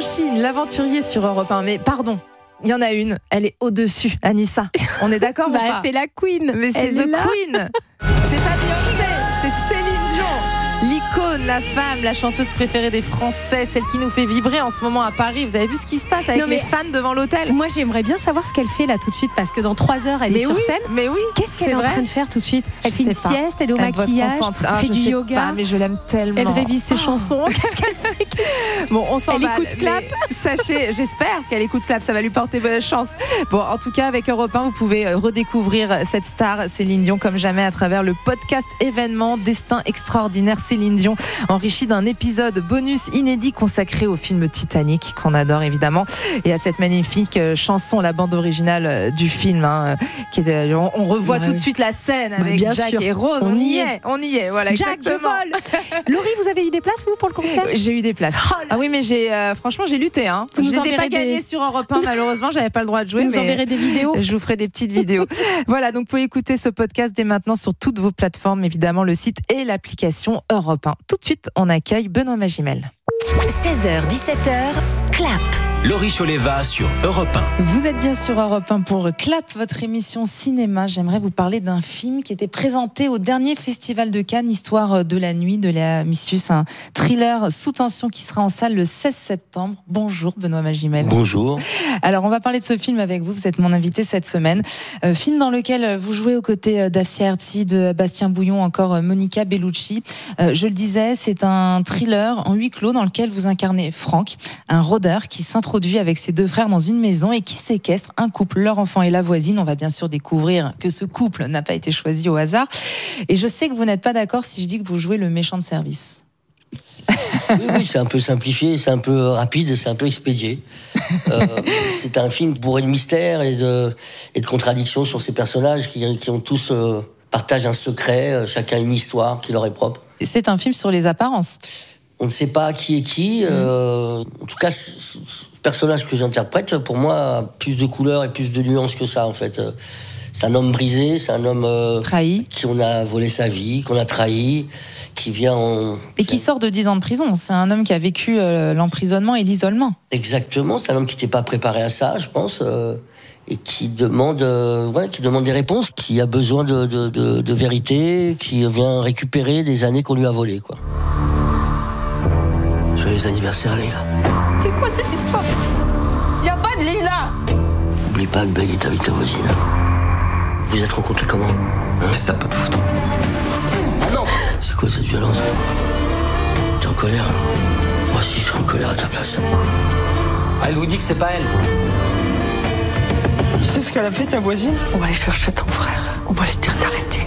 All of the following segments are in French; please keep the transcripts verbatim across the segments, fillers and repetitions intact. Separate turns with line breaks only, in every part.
Indochine, l'aventurier sur Europe un. Mais pardon, il y en a une, elle est au-dessus, Anissa. On est d'accord ou
bah,
pas?
C'est la Queen.
Mais c'est
elle
The
est là.
Queen. C'est pas Beyoncé, c'est Céline Dion. L'icône, la femme, la chanteuse préférée des Français, celle qui nous fait vibrer en ce moment à Paris. Vous avez vu ce qui se passe avec
Non, mais
les fans devant l'hôtel?
Moi, j'aimerais bien savoir ce qu'elle fait là tout de suite, parce que dans trois heures, elle
mais
est sur
oui,
scène.
Mais oui,
Qu'est-ce qu'elle
c'est
est en
vrai.
train de faire tout de suite? Elle
Je
fait une
sais pas.
sieste, elle est au
Elle doit se
maquillage,
concentrer.
elle
Ah,
fait
je
du
sais
yoga.
pas, mais je l'aime tellement.
Elle révise ses
Oh.
chansons. Qu'est-ce qu'elle fait?
Bon, on s'en
Elle
va.
écoute Clap.
Mais sachez, j'espère qu'elle écoute Clap, ça va lui porter bonne chance. Bon, en tout cas, avec Europe un, vous pouvez redécouvrir cette star Céline Dion comme jamais à travers le podcast événement Destin extraordinaire Céline Dion, enrichi d'un épisode bonus inédit consacré au film Titanic, qu'on adore évidemment, et à cette magnifique chanson, la bande originale du film. Hein, qui est, on, on revoit
bah
tout
oui.
de suite la scène avec
bah
Jack
sûr.
et Rose. On,
On
y
y
est, on y est. Voilà,
Jack,
exactement.
je vole. Laurie, vous avez eu des places, vous, pour le concert?
J'ai eu des places.
Oh là.
Ah oui, mais j'ai, euh, franchement, j'ai lutté. Hein.
Vous
Je
nous
les ai pas
enverrez
gagnés
des-
sur Europe un, malheureusement, j'avais pas le droit de jouer.
Vous nous
mais
enverrez des vidéos.
je vous ferai des petites vidéos. Voilà, donc vous pouvez écouter ce podcast dès maintenant sur toutes vos plateformes, évidemment le site et l'application Europe un. Tout de suite, on accueille Benoît Magimel.
seize heures dix-sept heures, Clap.
Laurie Choleva sur Europe un.
Vous êtes bien sur Europe un pour Clap, votre émission cinéma. J'aimerais vous parler d'un film qui était présenté au dernier festival de Cannes, Histoire de la nuit de Léa Missus, un thriller sous tension qui sera en salle le seize septembre. Bonjour Benoît Magimel.
Bonjour.
Alors on va parler de ce film avec vous, vous êtes mon invité cette semaine. Euh, film dans lequel vous jouez aux côtés d'Afsia Herzi, de Bastien Bouillon, encore Monica Bellucci. Euh, je le disais, c'est un thriller en huis clos dans lequel vous incarnez Franck, un rôdeur qui s'introduit avec ses deux frères dans une maison et qui séquestre un couple, leur enfant et la voisine. On va bien sûr découvrir que ce couple n'a pas été choisi au hasard. Et je sais que vous n'êtes pas d'accord si je dis que vous jouez le méchant de service.
Oui, oui, c'est un peu simplifié, c'est un peu rapide, c'est un peu expédié. Euh, c'est un film bourré de mystères et de, et de contradictions sur ces personnages qui, qui ont tous euh, partagent un secret, euh, chacun une histoire qui leur est propre.
C'est un film sur les apparences.
On ne sait pas qui est qui. Euh, en tout cas, ce, ce personnage que j'interprète, pour moi, a plus de couleurs et plus de nuances que ça, en fait. C'est un homme brisé, c'est un homme euh,
Trahi.
qui on a volé sa vie, qu'on a trahi, qui vient en...
Et qui sort de dix ans de prison. C'est un homme qui a vécu euh, l'emprisonnement et l'isolement.
Exactement, c'est un homme qui n'était pas préparé à ça, je pense, euh, et qui demande, euh, ouais, qui demande des réponses, qui a besoin de, de, de, de vérité, qui vient récupérer des années qu'on lui a volées, quoi. Joyeux anniversaire, Leïla.
C'est quoi cette histoire? Il n'y a pas de Leïla.
N'oublie pas que Belle est avec ta voisine. Vous êtes rencontrés comment, hein?
C'est ça, pas de foutre.
Ah non. C'est quoi cette violence? T'es en colère? Moi aussi, je serais en colère à ta place.
Elle vous dit que c'est pas elle.
Tu sais ce qu'elle a fait, ta voisine?
On va aller chercher ton frère. On va lui dire d'arrêter.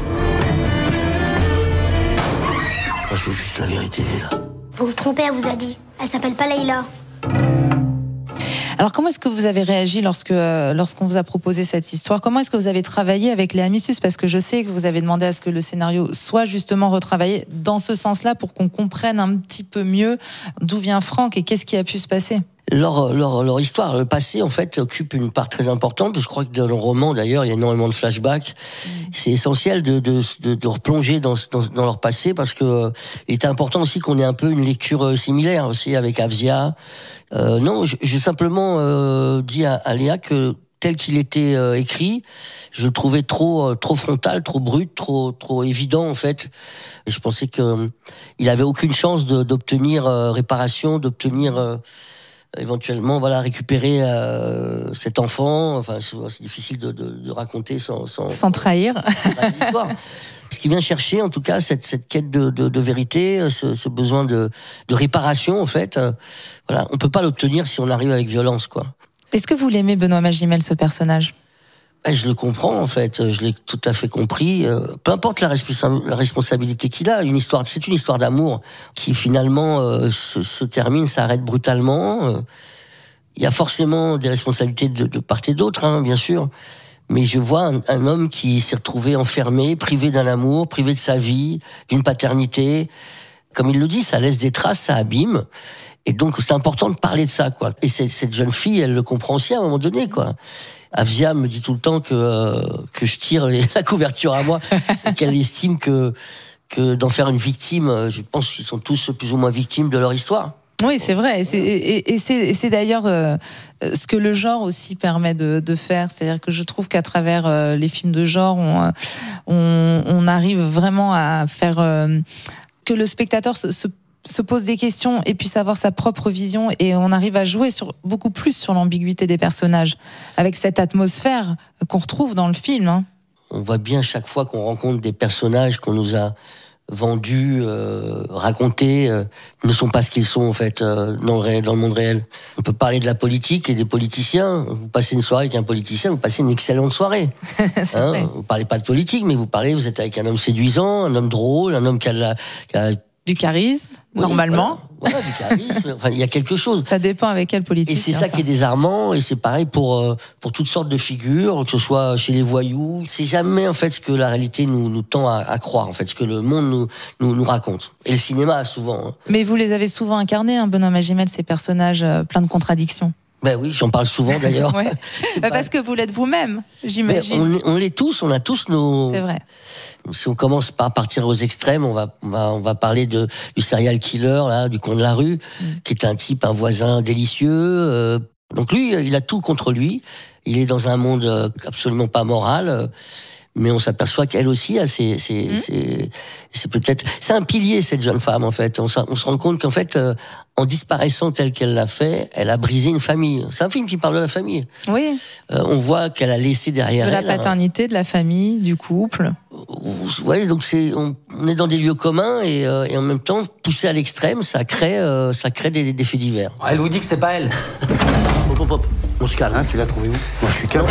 Moi, je veux juste la vérité, Leïla.
Vous vous trompez, elle vous a dit. Elle s'appelle pas Leïla.
Alors comment est-ce que vous avez réagi lorsque, euh, lorsqu'on vous a proposé cette histoire? Comment est-ce que vous avez travaillé avec Léa Missus? Parce que je sais que vous avez demandé à ce que le scénario soit justement retravaillé dans ce sens-là pour qu'on comprenne un petit peu mieux d'où vient Franck et qu'est-ce qui a pu se passer.
Leur, leur, leur histoire, le passé, en fait, occupe une part très importante. Je crois que dans le roman, d'ailleurs, il y a énormément de flashbacks. Mmh. C'est essentiel de, de, de, de replonger dans, dans, dans leur passé parce que euh, il est important aussi qu'on ait un peu une lecture similaire aussi avec Afzia. Euh, non, j'ai simplement euh, dit à, à Léa que tel qu'il était euh, écrit, je le trouvais trop, euh, trop frontal, trop brut, trop, trop évident en fait. Et je pensais que euh, il avait aucune chance de, d'obtenir euh, réparation, d'obtenir euh, éventuellement voilà récupérer euh, cet enfant. Enfin, c'est, c'est difficile de, de, de raconter sans, sans,
sans trahir
l'histoire. Ce qui vient chercher, en tout cas, cette, cette quête de, de, de vérité, ce, ce besoin de, de réparation, en fait, euh, voilà, on peut pas l'obtenir si on arrive avec violence, quoi.
Est-ce que vous l'aimez, Benoît Magimel, ce personnage?
Ben, je le comprends, en fait, je l'ai tout à fait compris. Euh, peu importe la, responsa- la responsabilité qu'il a, une histoire, c'est une histoire d'amour qui finalement euh, se, se termine, s'arrête brutalement. Euh, il y a forcément des responsabilités de, de part et d'autre, hein, bien sûr. Mais je vois un, un homme qui s'est retrouvé enfermé, privé d'un amour, privé de sa vie, d'une paternité. Comme il le dit, ça laisse des traces, ça abîme. Et donc, c'est important de parler de ça, quoi. Et cette, cette jeune fille, elle le comprend aussi à un moment donné, quoi. Afzia me dit tout le temps que, euh, que je tire les, la couverture à moi, et qu'elle estime que, que d'en faire une victime, je pense qu'ils sont tous plus ou moins victimes de leur histoire.
Oui, c'est vrai. Et c'est, et, et c'est, et c'est d'ailleurs euh, ce que le genre aussi permet de, de faire. C'est-à-dire que je trouve qu'à travers euh, les films de genre, on, on, on arrive vraiment à faire euh, que le spectateur se, se, se pose des questions et puisse avoir sa propre vision. Et on arrive à jouer sur, beaucoup plus sur l'ambiguïté des personnages, avec cette atmosphère qu'on retrouve dans le film. Hein.
On voit bien chaque fois qu'on rencontre des personnages qu'on nous a vendus, euh, racontés, euh, ne sont pas ce qu'ils sont en fait euh, dans, le réel, dans le monde réel. On peut parler de la politique et des politiciens. Vous passez une soirée avec un politicien, vous passez une excellente soirée.
C'est
hein,
vrai.
vous parlez pas de politique, mais vous parlez, vous êtes avec un homme séduisant, un homme drôle, un homme qui a, de la, qui a
Du charisme,
oui,
normalement.
Voilà, voilà, du charisme. Enfin, il y a quelque chose.
Ça dépend avec quelle politique.
Et c'est ça, ça qui est désarmant, et c'est pareil pour euh, pour toutes sortes de figures, que ce soit chez les voyous. C'est jamais en fait ce que la réalité nous nous tend à, à croire, en fait, ce que le monde nous nous, nous raconte. Et le cinéma souvent. Hein.
Mais vous les avez souvent incarnés, hein, Benoît Magimel, ces personnages euh, pleins de contradictions.
Ben oui, j'en parle souvent d'ailleurs.
Ouais.
C'est
Bah
pas-
parce que vous l'êtes vous-même,
Mais
j'imagine.
on, est- on l'est tous, on a tous nos.
C'est vrai.
Si on commence par partir aux extrêmes, on va, on va, on va parler de, du serial killer, là, du con de la rue,
Mm.
qui est un type, un voisin délicieux. euh. Donc lui, il a tout contre lui. Il est dans un monde euh, absolument pas moral. euh, Mais on s'aperçoit qu'elle aussi, elle, c'est, c'est,
Mm.
c'est, c'est peut-être, c'est un pilier cette jeune femme en fait. On, s'en- on se rend compte qu'en fait, euh, en disparaissant telle qu'elle l'a fait, elle a brisé une famille. C'est un film qui parle de la famille.
Oui,
Euh, on voit qu'elle a laissé derrière
de la
elle. un-
paternité, de la famille, du couple.
Vous voyez, donc c'est, on, on est dans des lieux communs et, euh, et en même temps, poussé à l'extrême, ça crée, euh, ça crée des, des faits divers.
Elle vous dit que c'est pas elle.
Hop, hop, hop, on se calme.
Hein, tu l'as trouvé où? Moi, je suis calme.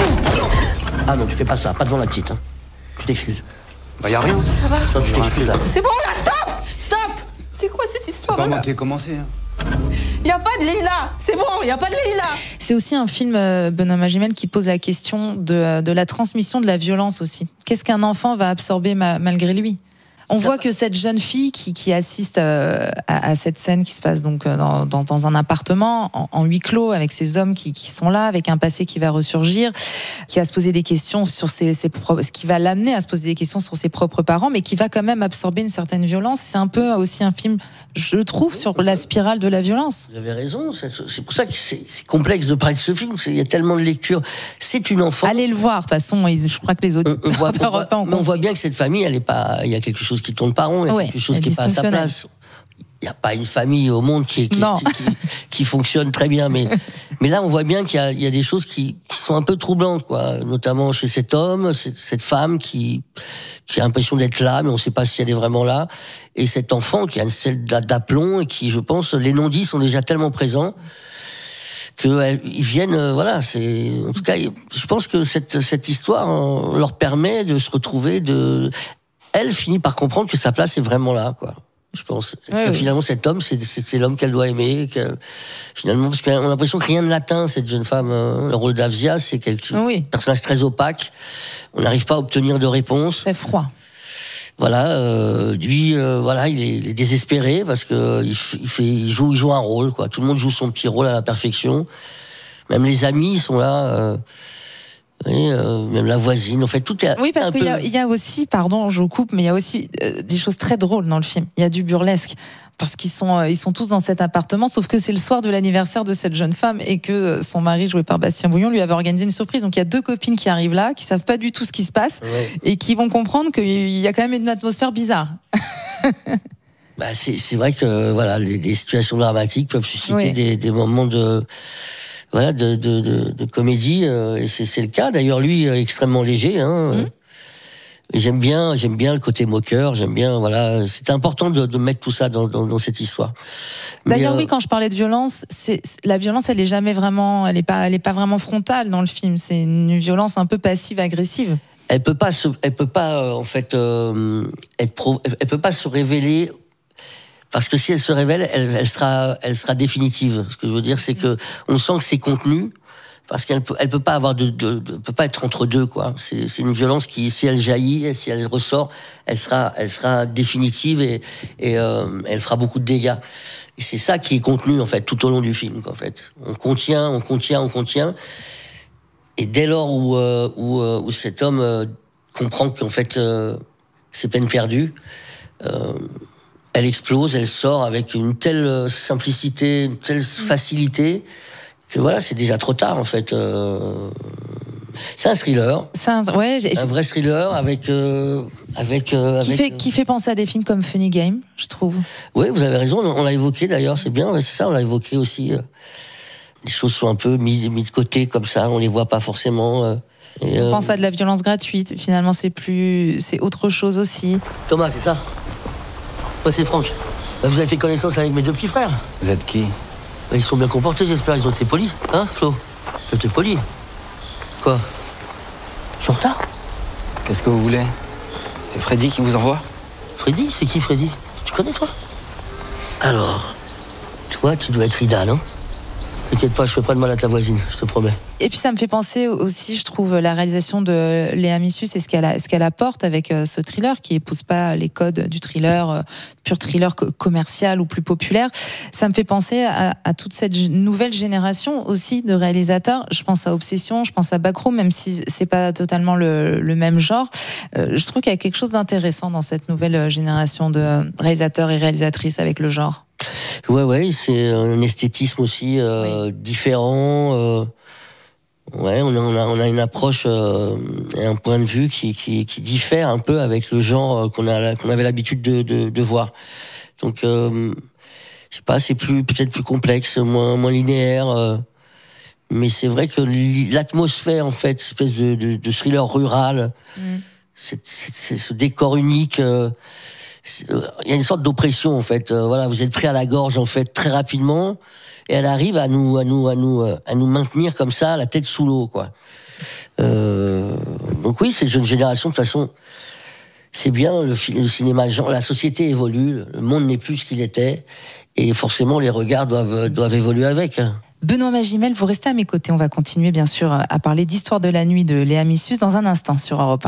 Ah non, tu fais pas ça, pas devant la petite. Hein. Tu t'excuses.
Bah, y a rien.
Non, tu t'excuses là.
C'est bon là, stop! Stop! C'est quoi cette histoire
Pas
là?
moi qui ai commencé. Hein.
Y a pas de Leïla! C'est bon, y a pas de Leïla!
C'est aussi un film, euh, Benoît Magimel, qui pose la question de, euh, de la transmission de la violence aussi. Qu'est-ce qu'un enfant va absorber ma- malgré lui ? On voit que cette jeune fille qui, qui assiste euh, à, à cette scène qui se passe donc euh, dans, dans, dans un appartement en, en huis clos avec ces hommes qui, qui sont là, avec un passé qui va ressurgir, qui va se poser des questions sur ses, ses propres, ce qui va l'amener à se poser des questions sur ses propres parents, mais qui va quand même absorber une certaine violence. C'est un peu aussi un film, je trouve, sur la spirale de la violence.
Vous avez raison, c'est, c'est pour ça que c'est, c'est complexe de parler de ce film, c'est- il y a tellement de lectures. C'est une enfant.
Allez le voir, de toute façon, ils- je crois que les
On,
auditeurs
on voit, on,
d'Europe
voit,
un ont
mais on voit
compris.
bien que cette famille, elle est pas, il y a quelque chose qui tourne pas rond, il y a
Ouais,
quelque chose
elle
qui
est
est pas à sa
dysfonctionnelle.
place. Il n'y a pas une famille au monde qui, qui,
Non.
qui, qui, qui fonctionne très bien, mais, mais là on voit bien qu'il y a, il y a des choses qui, qui sont un peu troublantes, quoi. Notamment chez cet homme, cette, cette femme qui, qui a l'impression d'être là, mais on ne sait pas si elle est vraiment là, et cet enfant qui a une selle d'aplomb et qui, je pense, les non-dits sont déjà tellement présents qu'ils viennent, euh, voilà, c'est, en tout cas, je pense que cette, cette histoire euh, leur permet de se retrouver, de, elle finit par comprendre que sa place est vraiment là, quoi. Je pense.
Ouais,
que
oui.
finalement, cet homme, c'est, c'est, c'est l'homme qu'elle doit aimer. Que, finalement, parce qu'on a l'impression que rien ne l'atteint, cette jeune femme. hein. Le rôle d'Avzia, c'est quelque,
Oui.
un personnage très opaque. On n'arrive pas à obtenir de réponse.
Très froid.
Voilà, euh, lui, euh, voilà, il est, il est désespéré parce que il, f- il fait, il joue, il joue un rôle, quoi. Tout le monde joue son petit rôle à la perfection. Même les amis sont là. Euh, vous voyez, euh, même la voisine. En fait, tout est.
Oui,
tout est
parce
un
qu'il y, a-
peu-
il y a aussi, pardon, je vous coupe, mais il y a aussi euh, des choses très drôles dans le film. Il y a du burlesque. Parce qu'ils sont, euh, ils sont tous dans cet appartement, sauf que c'est le soir de l'anniversaire de cette jeune femme et que euh, son mari, joué par Bastien Bouillon, lui avait organisé une surprise. Donc il y a deux copines qui arrivent là, qui savent pas du tout ce qui se passe
Ouais.
et qui vont comprendre qu'il y a quand même une atmosphère bizarre.
Bah, c'est, c'est vrai que voilà, les, les situations dramatiques peuvent susciter
Oui.
des, des moments de voilà de, de, de, de comédie euh, et c'est, c'est le cas. D'ailleurs, lui euh, extrêmement léger. Hein,
Mhm.
euh, et j'aime bien, j'aime bien le côté moqueur. J'aime bien, voilà, c'était important de, de mettre tout ça dans, dans, dans cette histoire. Mais,
D'ailleurs,
euh,
oui, quand je parlais de violence, c'est, c'est- la violence, elle est jamais vraiment, elle est pas, elle est pas vraiment frontale dans le film. C'est une violence un peu passive-agressive.
elle peut pas se, elle peut pas euh, en fait euh, être pro, elle peut pas se révéler parce que si elle se révèle, elle, elle sera, elle sera définitive. Ce que je veux dire, c'est que on sent que c'est contenu parce qu'elle peut, elle peut pas avoir de, de, de peut pas être entre deux, quoi. C'est, c'est une violence qui, si elle jaillit, si elle ressort, elle sera, elle sera définitive et, et euh, elle fera beaucoup de dégâts. Et c'est ça qui est contenu en fait tout au long du film, en fait. On contient, on contient, on contient. Et dès lors où, euh, où, euh, où cet homme euh, comprend qu'en fait euh, c'est peine perdue, euh, elle explose, elle sort avec une telle simplicité, une telle facilité que voilà, c'est déjà trop tard en fait. Euh... C'est un thriller.
C'est un, ouais, j'ai...
un vrai thriller avec euh, avec, euh,
qui
avec
fait qui fait penser à des films comme Funny Game, je trouve.
Oui, vous avez raison. On l'a évoqué d'ailleurs, c'est bien. Ouais, c'est ça, on l'a évoqué aussi. Euh, les choses sont un peu mises mis de côté comme ça, on les voit pas forcément. Euh, et, euh...
On pense à de la violence gratuite. Finalement, c'est plus, c'est autre chose aussi.
Thomas, c'est ça. Moi, c'est Franck. Bah, vous avez fait connaissance avec mes deux petits frères.
Vous êtes qui?
Bah, ils sont bien comportés, j'espère. Ils ont été polis, hein, Flo? Ils ont été polis. Quoi? Je suis en retard?
Qu'est-ce que vous voulez? C'est Freddy qui vous envoie?
Freddy? C'est qui Freddy? Tu connais toi? Alors, toi, tu dois être Ida, non? T'inquiète pas, je fais pas de mal à ta voisine, je te promets.
Et puis ça me fait penser aussi, je trouve, la réalisation de Léa Missus et ce qu'elle, a, ce qu'elle apporte avec euh, ce thriller qui épouse pas les codes du thriller, euh, pur thriller co- commercial ou plus populaire. Ça me fait penser à, à toute cette g- nouvelle génération aussi de réalisateurs. Je pense à Obsession, je pense à Backroom, même si c'est pas totalement le, le même genre. Euh, je trouve qu'il y a quelque chose d'intéressant dans cette nouvelle génération de réalisateurs et réalisatrices avec le genre.
Ouais, ouais, c'est un esthétisme aussi euh, oui. différent. Euh, ouais, on a, on a, on a une approche euh, et un point de vue qui, qui, qui diffère un peu avec le genre qu'on a, qu'on avait l'habitude de, de, de voir. Donc, euh, je sais pas, c'est plus peut-être plus complexe, moins, moins linéaire. Euh, mais c'est vrai que l'atmosphère, en fait, espèce de, de, de thriller rural, mm. c'est, c'est, c'est ce décor unique. Euh, il y a une sorte d'oppression en fait. Euh, voilà, vous êtes pris à la gorge en fait très rapidement, et elle arrive à nous, à nous, à nous, à nous maintenir comme ça, la tête sous l'eau, quoi. Euh, donc oui, cette jeune génération, de toute façon, c'est bien. Le, le cinéma, genre, la société évolue, le monde n'est plus ce qu'il était, et forcément les regards doivent, doivent évoluer avec.
Benoît Magimel, vous restez à mes côtés. On va continuer bien sûr à parler d'Histoire de la nuit de Léa Missus dans un instant sur Europe un.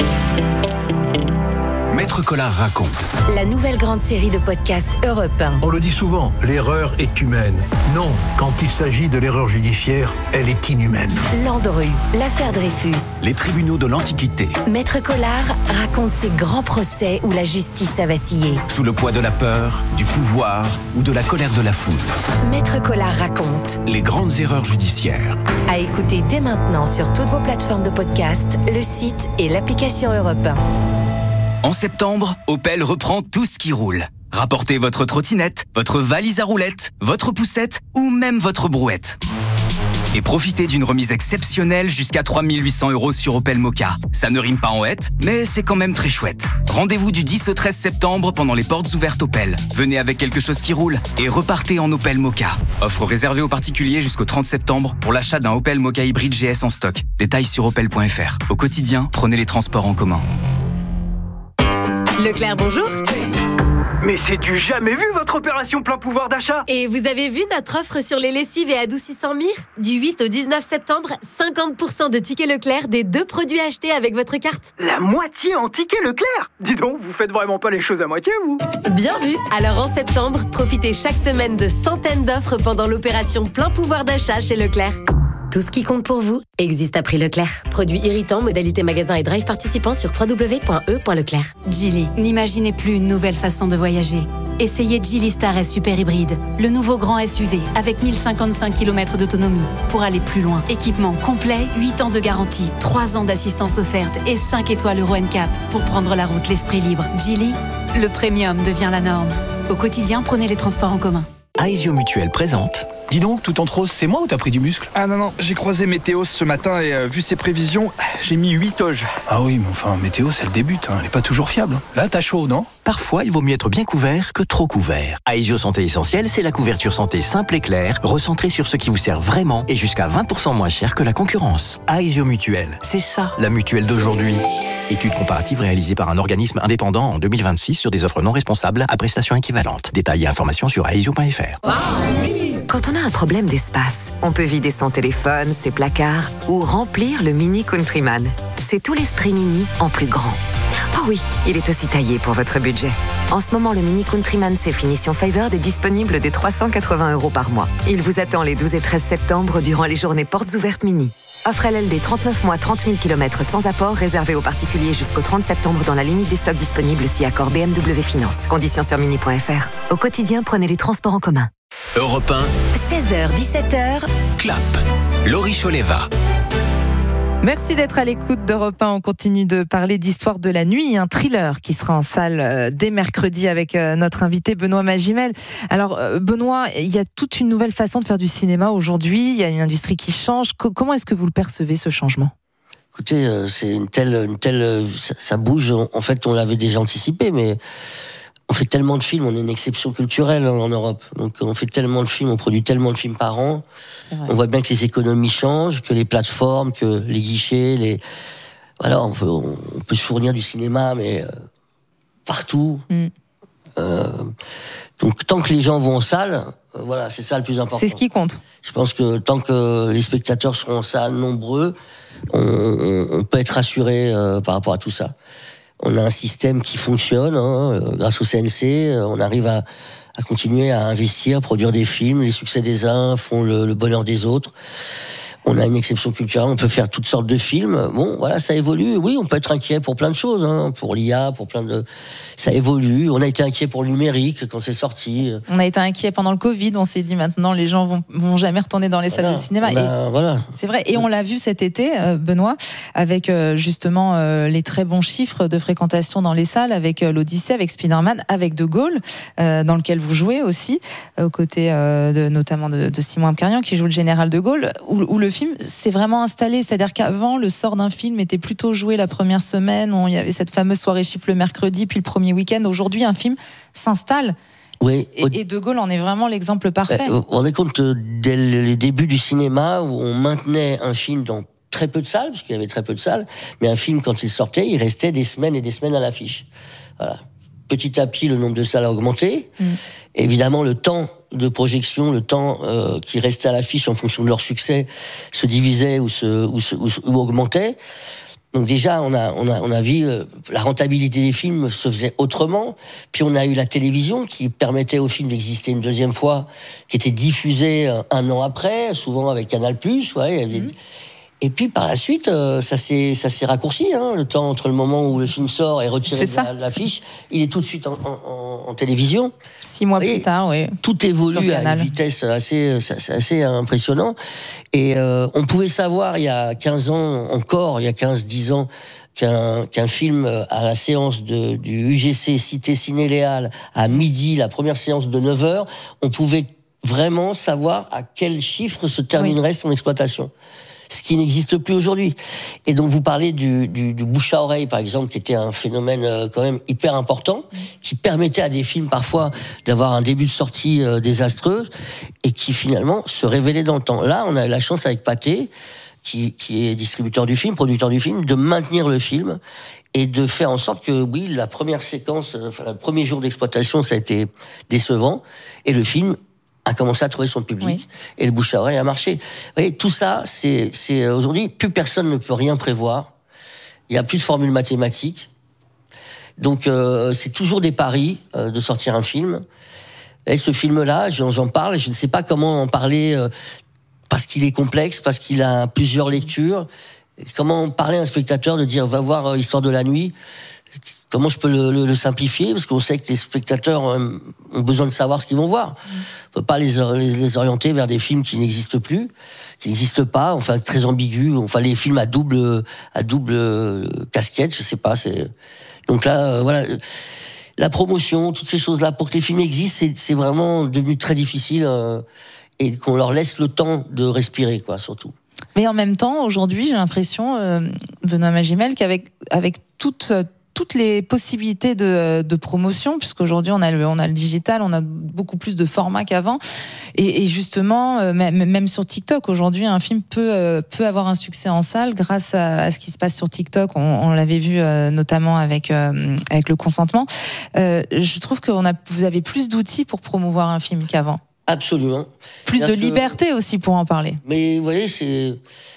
Maître Collard raconte.
La nouvelle grande série de podcasts Europe un.
On le dit souvent, l'erreur est humaine. Non, quand il s'agit de l'erreur judiciaire, elle est inhumaine.
Landru, l'affaire Dreyfus.
Les tribunaux de l'Antiquité.
Maître Collard raconte ces grands procès où la justice a vacillé.
Sous le poids de la peur, du pouvoir ou de la colère de la foule.
Maître Collard raconte.
Les grandes erreurs judiciaires.
À écouter dès maintenant sur toutes vos plateformes de podcast, le site et l'application Europe un.
En septembre, Opel reprend tout ce qui roule. Rapportez votre trottinette, votre valise à roulettes, votre poussette ou même votre brouette. Et profitez d'une remise exceptionnelle jusqu'à trois mille huit cents euros sur Opel Mokka. Ça ne rime pas en hête, mais c'est quand même très chouette. Rendez-vous du dix au treize septembre pendant les portes ouvertes Opel. Venez avec quelque chose qui roule et repartez en Opel Mokka. Offre réservée aux particuliers jusqu'au trente septembre pour l'achat d'un Opel Mokka hybride G S en stock. Détails sur opel point f r. Au quotidien, prenez les transports en commun.
Leclerc, bonjour.
Mais c'est du jamais vu votre opération plein pouvoir d'achat.
Et vous avez vu notre offre sur les lessives et adoucissants Mire? Du huit au dix-neuf septembre, cinquante pour cent de tickets Leclerc des deux produits achetés avec votre carte.
La moitié en tickets Leclerc? Dis donc, vous faites vraiment pas les choses à moitié, vous?
Bien vu. Alors en septembre, profitez chaque semaine de centaines d'offres pendant l'opération plein pouvoir d'achat chez Leclerc. Tout ce qui compte pour vous existe à prix Leclerc. Produits irritants, modalité magasin et drive participants sur w w w point e point leclerc.
Geely, n'imaginez plus une nouvelle façon de voyager. Essayez Geely Star S Super Hybride, le nouveau grand S U V avec mille cinquante-cinq kilomètres d'autonomie pour aller plus loin. Équipement complet, huit ans de garantie, trois ans d'assistance offerte et cinq étoiles Euro N C A P pour prendre la route l'esprit libre. Geely, le premium devient la norme. Au quotidien, prenez les transports en commun.
Aesio Mutuel présente. Dis donc, tout en rose, c'est moi ou t'as pris du muscle?
Ah non, non, j'ai croisé Météos ce matin et euh, vu ses prévisions, j'ai mis huit toges.
Ah oui, mais enfin, Météos, elle débute, hein, elle est pas toujours fiable. Là, t'as chaud, non?
Parfois, il vaut mieux être bien couvert que trop couvert. Aesio Santé Essentielle, c'est la couverture santé simple et claire, recentrée sur ce qui vous sert vraiment et jusqu'à vingt pour cent moins cher que la concurrence. Aesio Mutuel, c'est ça, la mutuelle d'aujourd'hui. Étude comparative réalisée par un organisme indépendant en deux mille vingt-six sur des offres non responsables à prestations équivalentes. Détails et informations sur aesio point f r.
Quand on a un problème d'espace, on peut vider son téléphone, ses placards ou remplir le Mini Countryman. C'est tout l'esprit Mini en plus grand. Oh oui, il est aussi taillé pour votre budget. En ce moment, le Mini Countryman C finition Favored est disponible dès trois cent quatre-vingts euros par mois. Il vous attend les douze et treize septembre durant les journées portes ouvertes Mini. Offre L L D trente-neuf mois, trente mille kilomètres sans apport, réservé aux particuliers jusqu'au trente septembre dans la limite des stocks disponibles si accord B M W Finance. Conditions sur mini point F R. Au quotidien, prenez les transports en commun.
Europe un.
seize heures, dix-sept heures.
Clap. Laurie Choleva.
Merci d'être à l'écoute d'Europe un. On continue de parler d'Histoire de la nuit, un thriller qui sera en salle dès mercredi avec notre invité Benoît Magimel. Alors Benoît, il y a toute une nouvelle façon de faire du cinéma aujourd'hui, il y a une industrie qui change. Comment est-ce que vous le percevez, ce changement ?
Écoutez, c'est une telle, une telle, ça, ça bouge. En fait, on l'avait déjà anticipé, mais on fait tellement de films, on est une exception culturelle en Europe. Donc on fait tellement de films, on produit tellement de films par an. On voit bien que les économies changent, que les plateformes, que les guichets, les voilà, on peut, on peut se fournir du cinéma, mais euh, partout. Mm. Euh, donc tant que les gens vont en salle, euh, voilà, c'est ça le plus important.
C'est ce qui compte.
Je pense que tant que les spectateurs seront en salle nombreux, on, on, on peut être rassuré euh, par rapport à tout ça. On a un système qui fonctionne, hein, euh, grâce au C N C, euh, on arrive à, à continuer à investir, à produire des films. Les succès des uns font le, le bonheur des autres. On a une exception culturelle, on peut faire toutes sortes de films. Bon, voilà, ça évolue. Oui, on peut être inquiet pour plein de choses, hein, pour l'I A, pour plein de... Ça évolue. On a été inquiet pour le numérique quand c'est sorti.
On a été inquiet pendant le Covid. On s'est dit maintenant, les gens vont, vont jamais retourner dans les
voilà,
salles de cinéma.
A,
et
voilà.
C'est vrai. Et on l'a vu cet été, euh, Benoît, avec euh, justement euh, les très bons chiffres de fréquentation dans les salles, avec euh, l'Odyssée, avec Spider-Man, avec De Gaulle, euh, dans lequel vous jouez aussi, euh, aux côtés euh, de, notamment de, de Simon Abkarian, qui joue le général De Gaulle, où, où le film s'est vraiment installé. C'est-à-dire qu'avant, le sort d'un film était plutôt joué la première semaine. On, il y avait cette fameuse soirée chiffre le mercredi, puis le premier week-end. Aujourd'hui, un film s'installe.
Oui.
Et, et De Gaulle en est vraiment l'exemple parfait.
Vous vous rendez compte, dès les débuts du cinéma, où on maintenait un film dans très peu de salles, parce qu'il y avait très peu de salles, mais un film, quand il sortait, il restait des semaines et des semaines à l'affiche. Voilà. Petit à petit, le nombre de salles a augmenté. Mmh. Évidemment, le temps de projection, le temps euh, qui restait à l'affiche en fonction de leur succès, se divisait ou, se, ou, se, ou, ou augmentait. Donc déjà, on a, on a, on a vu euh, la rentabilité des films se faisait autrement. Puis on a eu la télévision qui permettait aux films d'exister une deuxième fois, qui était diffusée euh, un an après, souvent avec Canal+. Ouais, mmh. Et puis par la suite, euh, ça s'est ça s'est raccourci, hein, le temps entre le moment où le film sort et retiré de, la, de l'affiche, il est tout de suite en, en, en télévision.
Six mois
et
plus tard, oui.
Tout évolue à une vitesse assez, c'est assez impressionnant. Et euh, on pouvait savoir il y a quinze ans, encore il y a quinze dix ans, qu'un qu'un film à la séance de, du U G C Cité Ciné-Léal à midi, la première séance de neuf heures, on pouvait vraiment savoir à quel chiffre se terminerait oui. son exploitation. Ce qui n'existe plus aujourd'hui. Et donc vous parlez du, du, du bouche à oreille, par exemple, qui était un phénomène euh, quand même hyper important, qui permettait à des films parfois d'avoir un début de sortie euh, désastreux et qui finalement se révélait dans le temps. Là, on a eu la chance avec Pathé, qui, qui est distributeur du film, producteur du film, de maintenir le film et de faire en sorte que, oui, la première séquence, enfin, le premier jour d'exploitation, ça a été décevant, et le film a commencé à trouver son public, oui. et le bouche à oreille a marché. Vous voyez, tout ça, c'est, c'est aujourd'hui, plus personne ne peut rien prévoir. Il y a plus de formules mathématiques. Donc, euh, c'est toujours des paris euh, de sortir un film. Et ce film-là, j'en, j'en parle, je ne sais pas comment en parler euh, parce qu'il est complexe, parce qu'il a plusieurs lectures. Comment parler à un spectateur de dire, va voir euh, Histoire de la nuit. Comment je peux le, le, le simplifier ? Parce qu'on sait que les spectateurs ont besoin de savoir ce qu'ils vont voir. On peut pas les, les, les orienter vers des films qui n'existent plus, qui n'existent pas, enfin très ambigus, enfin les films à double à double casquette, je sais pas. C'est donc là, euh, voilà, la promotion, toutes ces choses-là, pour que les films existent, c'est, c'est vraiment devenu très difficile euh, et qu'on leur laisse le temps de respirer, quoi, surtout.
Mais en même temps, aujourd'hui, j'ai l'impression, euh, Benoît Magimel, qu'avec avec toute toutes les possibilités de, de promotion, puisqu'aujourd'hui on a le, on a le digital, on a beaucoup plus de formats qu'avant, et, et justement, euh, même, même sur TikTok, aujourd'hui, un film peut, euh, peut avoir un succès en salle grâce à, à ce qui se passe sur TikTok. On, on l'avait vu euh, notamment avec, euh, avec le consentement. Euh, je trouve que on a, vous avez plus d'outils pour promouvoir un film qu'avant.
Absolument.
Plus
C'est-à-dire
de
que...
liberté aussi pour en parler.
Mais vous voyez, c'est...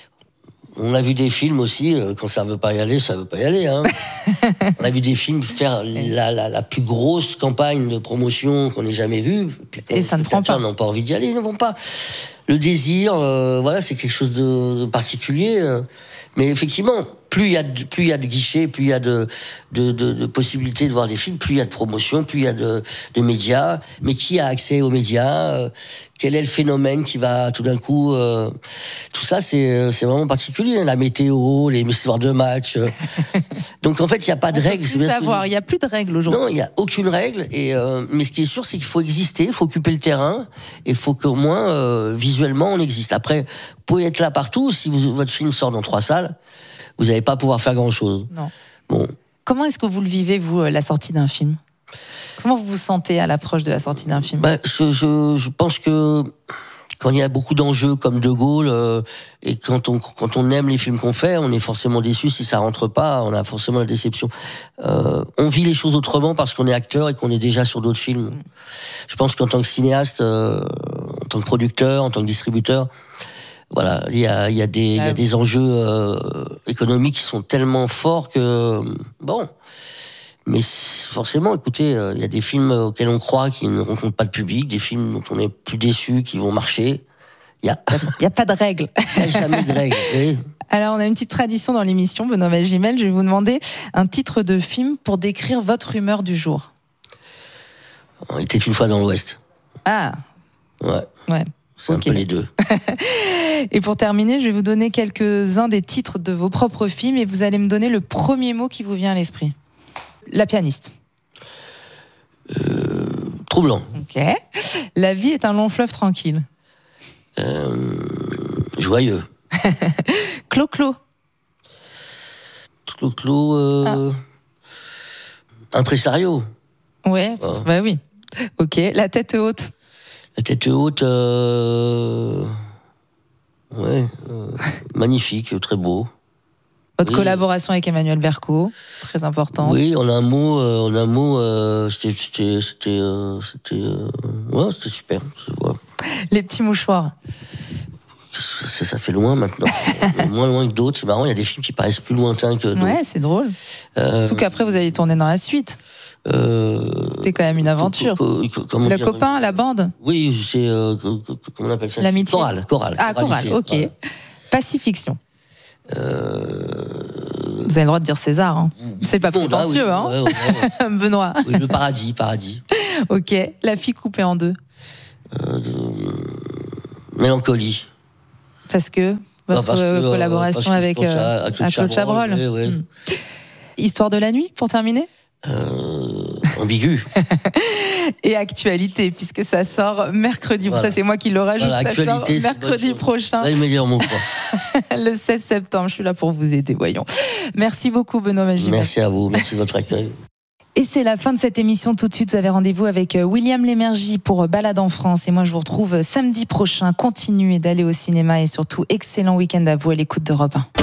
On a vu des films aussi, euh, quand ça veut pas y aller, ça veut pas y aller. Hein. On a vu des films faire la, la, la plus grosse campagne de promotion qu'on ait jamais vue.
Et ça ne prend pas.
Les gens n'ont pas envie d'y aller, ils ne vont pas. le désir, euh, voilà, c'est quelque chose de, de particulier. Euh, mais effectivement, plus il y a de, plus il y a de guichets, plus il y a de, de, de, de possibilités de voir des films, plus il y a de promotion, plus il y a de, de médias. Mais qui a accès aux médias euh, Quel est le phénomène qui va tout d'un coup euh, tout ça, c'est, c'est vraiment particulier. Hein, la météo, les histoires de match. Euh. Donc en fait, il n'y a pas de règles.
Il n'y a plus de règles aujourd'hui.
Non, il n'y a aucune règle. Et, euh, mais ce qui est sûr, c'est qu'il faut exister, il faut occuper le terrain, et il faut qu'au moins, euh, visuellement, on existe. Après, vous pouvez être là partout. Si vous, votre film sort dans trois salles, vous n'allez pas pouvoir faire grand-chose.
Non.
Bon.
Comment est-ce que vous le vivez, vous, la sortie d'un film ? Comment vous vous sentez à l'approche de la sortie d'un film ?
Ben, je, je, je pense que quand il y a beaucoup d'enjeux comme De Gaulle, euh, et quand on, quand on aime les films qu'on fait, on est forcément déçu si ça rentre pas, on a forcément la déception. Euh, on vit les choses autrement parce qu'on est acteur et qu'on est déjà sur d'autres films. Je pense qu'en tant que cinéaste, euh, en tant que producteur, en tant que distributeur, voilà, il y a, il y a des, il y a des enjeux euh, économiques qui sont tellement forts que bon. Mais forcément, écoutez, il euh, y a des films auxquels on croit qui ne rencontrent pas de public, des films dont on est plus déçu, qui vont marcher. Il y a,
il y a pas de règles.
Il n'y a jamais de règles. Oui.
Alors, on a une petite tradition dans l'émission, Benoît Magimel. Je vais vous demander un titre de film pour décrire votre humeur du jour.
On était une fois dans l'Ouest.
Ah.
Ouais.
Ouais.
C'est okay. Un peu les deux.
Et pour terminer, je vais vous donner quelques-uns des titres de vos propres films et vous allez me donner le premier mot qui vous vient à l'esprit. La pianiste.
Euh, troublant.
Ok. La vie est un long fleuve tranquille.
Euh, joyeux.
Clo-Clo.
Clo-Clo. Euh, ah. Impresario.
Ouais, ah. Bah oui. Ok. La tête haute.
La tête haute. Euh... Ouais. Euh, magnifique, très beau.
Votre
oui.
collaboration avec Emmanuel Berco, très importante.
Oui, en un mot, euh, en un mot, euh, c'était, c'était, c'était, euh, c'était, euh, ouais, c'était super. Ouais.
Les petits mouchoirs.
Ça, ça fait loin maintenant, moins loin que d'autres. C'est marrant, il y a des films qui paraissent plus lointains que d'autres.
Ouais, c'est drôle. Euh, Surtout qu'après vous allez tourner dans la suite.
Euh,
C'était quand même une aventure.
Co- co- co-
le
dire,
copain, la bande.
Oui, c'est euh, comment on appelle ça ?
L'amitié.
Chorale, chorale.
Ah, chorale, ok. Voilà. Pacifiction.
Euh...
Vous avez le droit de dire César, hein. C'est pas bon, prétentieux,
bah, oui,
hein.
Ouais, ouais, ouais.
Benoît.
Oui, le paradis, paradis.
Ok, La fille coupée en deux.
Euh, de... Mélancolie.
Parce que votre
bah parce que,
collaboration
parce que
avec,
euh, à Claude,
Claude Chabrol.
Oui, oui.
Hum. Histoire de la nuit, pour terminer.
Euh, ambigu.
Et actualité, puisque ça sort mercredi. Voilà. Ça, c'est moi qui le rajoute.
Voilà,
ça sort mercredi prochain.
Là, il me dit mon quoi.
Le seize septembre. Je suis là pour vous aider, voyons. Merci beaucoup, Benoît Magimel.
Merci à vous. Merci de votre accueil.
Et c'est la fin de cette émission. Tout de suite, vous avez rendez-vous avec William Lémergie pour Balade en France. Et moi, je vous retrouve samedi prochain. Continuez d'aller au cinéma et surtout, excellent week-end à vous à l'écoute d'Europe un.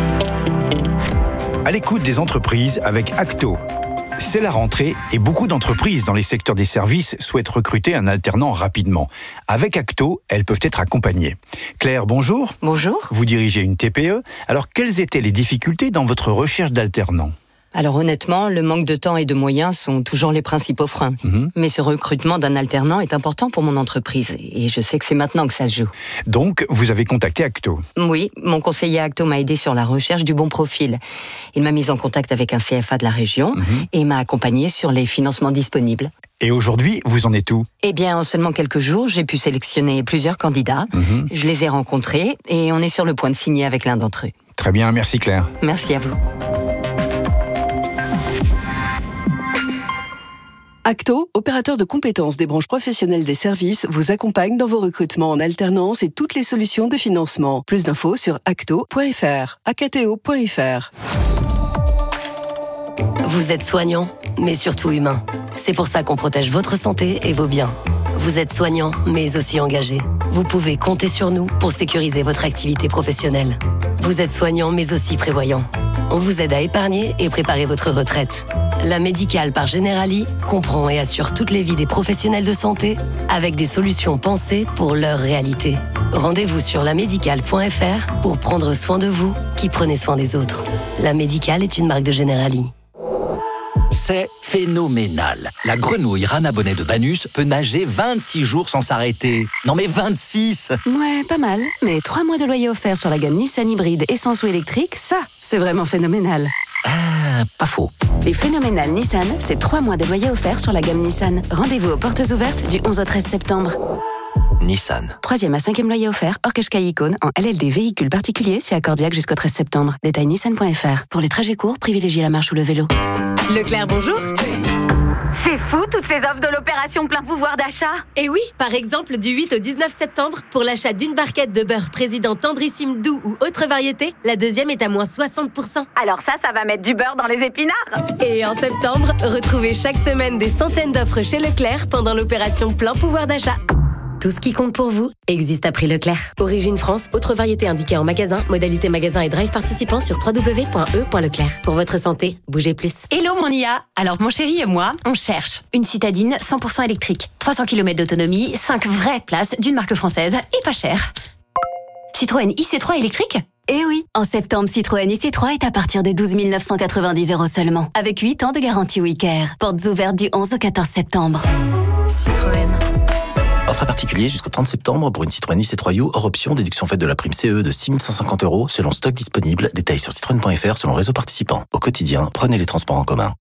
À l'écoute des entreprises avec Acto. C'est la rentrée et beaucoup d'entreprises dans les secteurs des services souhaitent recruter un alternant rapidement. Avec Acto, elles peuvent être accompagnées. Claire, bonjour.
Bonjour.
Vous dirigez une T P E. Alors, quelles étaient les difficultés dans votre recherche d'alternants ?
Alors honnêtement, le manque de temps et de moyens sont toujours les principaux freins. Mmh. Mais ce recrutement d'un alternant est important pour mon entreprise. Et je sais que c'est maintenant que ça se joue.
Donc, vous avez contacté Acto ?
Oui, mon conseiller Acto m'a aidé sur la recherche du bon profil. Il m'a mise en contact avec un C F A de la région mmh. et m'a accompagné sur les financements disponibles.
Et aujourd'hui, vous en êtes où ?
Eh bien, en seulement quelques jours, j'ai pu sélectionner plusieurs candidats. Mmh. Je les ai rencontrés et on est sur le point de signer avec l'un d'entre eux.
Très bien, merci Claire.
Merci à vous.
Acto, opérateur de compétences des branches professionnelles des services, vous accompagne dans vos recrutements en alternance et toutes les solutions de financement. Plus d'infos sur acto point f r, acto point f r.
Vous êtes soignant, mais surtout humain. C'est pour ça qu'on protège votre santé et vos biens. Vous êtes soignant, mais aussi engagé. Vous pouvez compter sur nous pour sécuriser votre activité professionnelle. Vous êtes soignant, mais aussi prévoyant. On vous aide à épargner et préparer votre retraite. La Médicale par Generali comprend et assure toutes les vies des professionnels de santé avec des solutions pensées pour leur réalité. Rendez-vous sur la médicale point f r pour prendre soin de vous qui prenez soin des autres. La Médicale est une marque de Generali.
C'est phénoménal. La grenouille rana bonnet de Banus peut nager vingt-six jours sans s'arrêter. Non mais vingt-six!
Ouais, pas mal. Mais trois mois de loyer offert sur la gamme Nissan hybride essence ou électrique, ça, c'est vraiment phénoménal.
Ah, pas faux.
Les phénoménales Nissan, c'est trois mois de loyer offert sur la gamme Nissan. Rendez-vous aux portes ouvertes du onze au treize septembre.
Nissan.
Troisième à cinquième loyer offert, hors Qashqai Icône, en L L D véhicule particulier, si accordiaque jusqu'au treize septembre. Détail nissan point f r. Pour les trajets courts, privilégiez la marche ou le vélo.
Leclerc, bonjour.
C'est fou, toutes ces offres de l'opération plein pouvoir d'achat.
Et oui, par exemple, du huit au dix-neuf septembre, pour l'achat d'une barquette de beurre président tendrissime doux ou autre variété, la deuxième est à moins soixante pour cent.
Alors ça, ça va mettre du beurre dans les épinards.
Et en septembre, retrouvez chaque semaine des centaines d'offres chez Leclerc pendant l'opération plein pouvoir d'achat. Tout ce qui compte pour vous existe à prix Leclerc. Origine France, autre variété indiquée en magasin, modalité magasin et drive participant sur w w w point e point leclerc. Pour votre santé, bougez plus.
Hello mon I A. Alors mon chéri et moi, on cherche une citadine cent pour cent électrique, trois cents kilomètres d'autonomie, cinq vraies places d'une marque française et pas cher. Citroën I C trois électrique ?
Eh oui, en septembre, Citroën I C trois est à partir de douze mille neuf cent quatre-vingt-dix euros seulement, avec huit ans de garantie WeCare. Portes ouvertes du onze au quatorze septembre.
Citroën.
Offre à particulier jusqu'au trente septembre pour une Citroën I C trois U hors option, déduction faite de la prime C E de six mille cent cinquante euros selon stock disponible. Détails sur citroën point f r selon réseau participant. Au quotidien, prenez les transports en commun.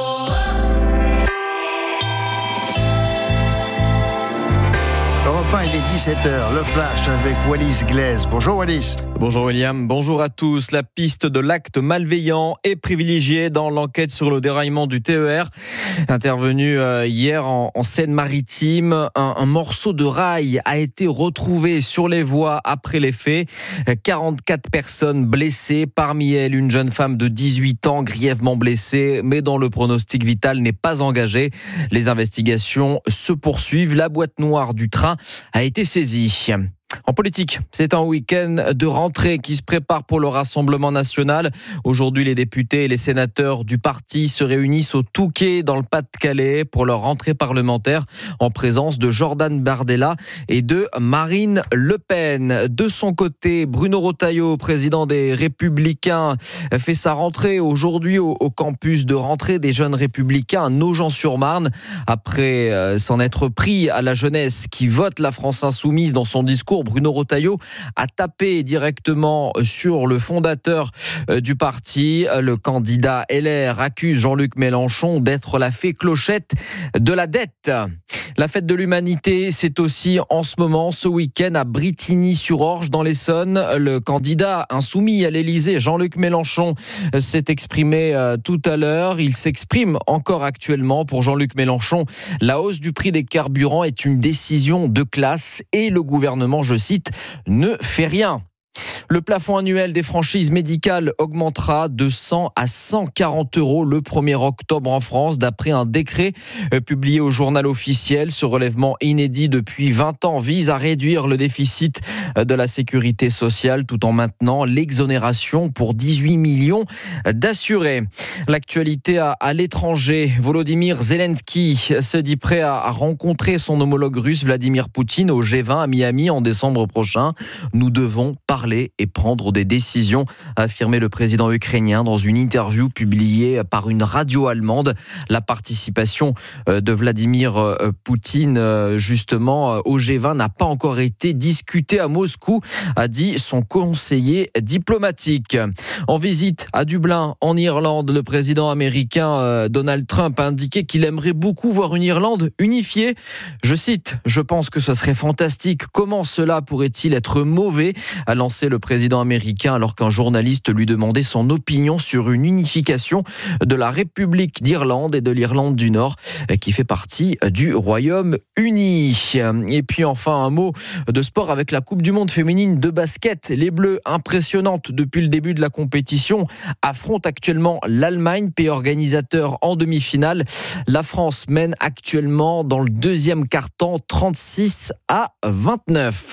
Europe un, il est dix-sept heures, le flash avec Wallis Glaise. Bonjour Wallis.
Bonjour William, bonjour à tous. La piste de l'acte malveillant est privilégiée dans l'enquête sur le déraillement du T E R. Intervenu hier en, en Seine-Maritime, un, un morceau de rail a été retrouvé sur les voies après les faits. quarante-quatre personnes blessées, parmi elles une jeune femme de dix-huit ans grièvement blessée, mais dont le pronostic vital n'est pas engagé. Les investigations se poursuivent. La boîte noire du train a été saisie. En politique, c'est un week-end de rentrée qui se prépare pour le Rassemblement national. Aujourd'hui, les députés et les sénateurs du parti se réunissent au Touquet dans le Pas-de-Calais pour leur rentrée parlementaire en présence de Jordan Bardella et de Marine Le Pen. De son côté, Bruno Retailleau, président des Républicains, fait sa rentrée aujourd'hui au, au campus de rentrée des Jeunes Républicains à Nogent-sur-Marne. Après euh, s'en être pris à la jeunesse qui vote la France insoumise dans son discours, Bruno Retailleau a tapé directement sur le fondateur du parti. Le candidat L R accuse Jean-Luc Mélenchon d'être la fée clochette de la dette. La fête de l'humanité, c'est aussi en ce moment, ce week-end, à Brétigny-sur-Orge, dans l'Essonne. Le candidat insoumis à l'Élysée, Jean-Luc Mélenchon, s'est exprimé tout à l'heure. Il s'exprime encore actuellement. Pour Jean-Luc Mélenchon, la hausse du prix des carburants est une décision de classe et le gouvernement, je cite, ne fait rien. Le plafond annuel des franchises médicales augmentera de cent à cent quarante euros le premier octobre en France, d'après un décret publié au journal officiel. Ce relèvement inédit depuis vingt ans vise à réduire le déficit de la sécurité sociale tout en maintenant l'exonération pour dix-huit millions d'assurés. L'actualité à, à l'étranger, Volodymyr Zelensky se dit prêt à, à rencontrer son homologue russe Vladimir Poutine au G vingt à Miami en décembre prochain. Nous devons parler et prendre des décisions, a affirmé le président ukrainien dans une interview publiée par une radio allemande. La participation de Vladimir Poutine justement au G vingt n'a pas encore été discutée à Moscou, a dit son conseiller diplomatique. En visite à Dublin, en Irlande, le président américain Donald Trump a indiqué qu'il aimerait beaucoup voir une Irlande unifiée. Je cite, « Je pense que ce serait fantastique. Comment cela pourrait-il être mauvais ?» a lancé le président américain alors qu'un journaliste lui demandait son opinion sur une unification de la République d'Irlande et de l'Irlande du Nord qui fait partie du Royaume-Uni. Et puis enfin un mot de sport avec la Coupe du Monde féminine de basket. Les Bleus, impressionnantes depuis le début de la compétition, affrontent actuellement l'Allemagne, pays organisateur en demi-finale. La France mène actuellement dans le deuxième quart-temps trente-six à vingt-neuf.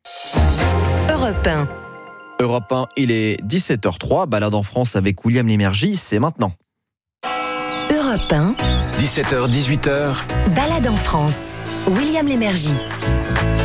Europe un.
Europe un, il est dix-sept heures trois. Balade en France avec William Lémergie, c'est maintenant.
Europe un.
dix-sept heures, dix-huit heures.
Balade en France. William Lémergie.